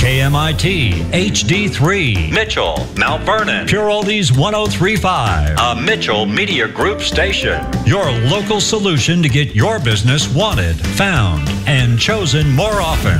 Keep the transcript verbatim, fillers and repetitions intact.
K M I T, H D three, Mitchell, Mount Vernon, Pure Oldies one oh three point five, a Mitchell Media Group station. Your local solution to get your business wanted, found, and chosen more often.